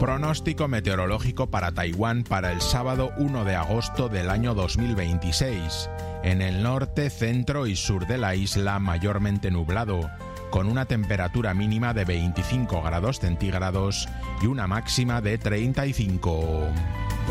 Pronóstico meteorológico para Taiwán para el sábado 1 de agosto del año 2026. En el norte, centro y sur de la isla mayormente nublado, con una temperatura mínima de 25 grados centígrados y una máxima de 35.